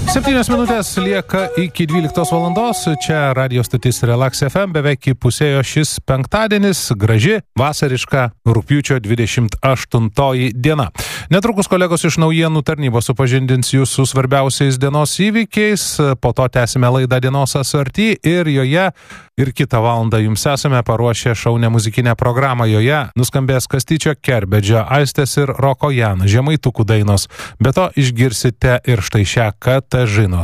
7 minutės lieka iki 12 valandos. Čia radio stotis Relax FM, beveik įpusėjo šis penktadienis, graži, vasariška rugpjūčio 28 diena. Netrukus kolegos iš naujienų tarnybos supažindins jūs su svarbiausiais dienos įvykiais, po to tęsime laidą dienos asarty ir joje ir kitą valandą jums esame paruošę šaunę muzikinę programą. Joje nuskambės Kastyčio Kerbedžio, Aistės ir Roko Jano žemaitukų dainos. Be to išgirsite ir štai šią Katažinos